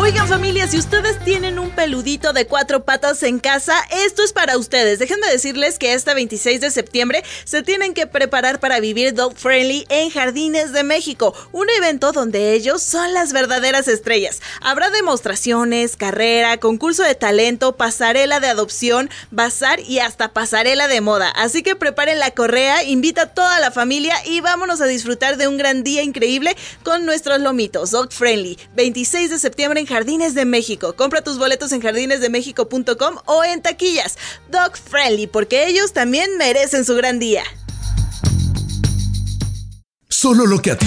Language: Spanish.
Oigan, familia, si ustedes tienen un peludito de 4 patas en casa, esto es para ustedes. Déjenme decirles que este 26 de septiembre se tienen que preparar para vivir Dog Friendly en Jardines de México, un evento donde ellos son las verdaderas estrellas. Habrá demostraciones, carrera, concurso de talento, pasarela de adopción, bazar y hasta pasarela de moda. Así que preparen la correa, invita a toda la familia y vámonos a disfrutar de un gran día increíble con nuestros lomitos. Dog Friendly, 26 de septiembre en Jardines de México. Compra tus boletos en jardinesdemexico.com o en taquillas. Dog Friendly, porque ellos también merecen su gran día. Solo lo que a ti